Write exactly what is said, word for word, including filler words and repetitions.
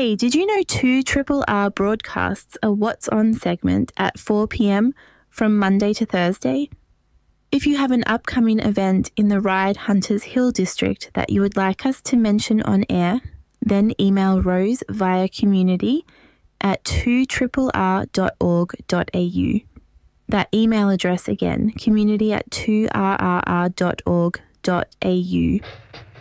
Hey, did you know two R R broadcasts a What's On segment at four p.m. from Monday to Thursday? If you have an upcoming event in the Ryde Hunters Hill district that you would like us to mention on air, then email Rose via community at two R R dot org dot a u. That email address again, community at two R R dot org dot a u.